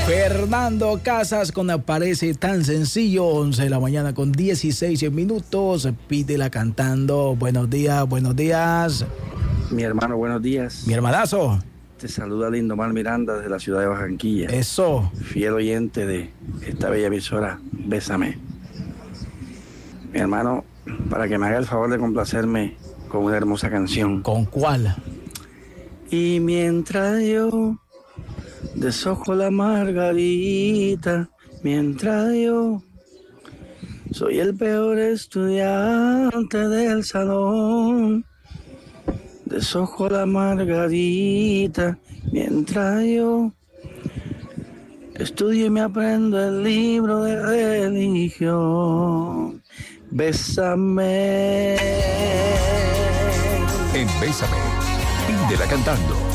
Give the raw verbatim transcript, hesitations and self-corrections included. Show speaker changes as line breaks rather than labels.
Fernando Casas con Aparece Tan Sencillo, once de la mañana con dieciséis minutos. Pídela cantando. Buenos días, buenos días.
Mi hermano, buenos días.
Mi hermanazo.
Te saluda Lindomar Miranda desde la ciudad de Barranquilla.
Eso.
Fiel oyente de esta bella emisora, Bésame. Mi hermano, para que me haga el favor de complacerme con una hermosa canción.
¿Con cuál?
Y mientras yo deshojo la margarita, mientras yo soy el peor estudiante del salón, deshojo la margarita, mientras yo estudio y me aprendo el libro de religión. Bésame.
En Bésame, pídela cantando.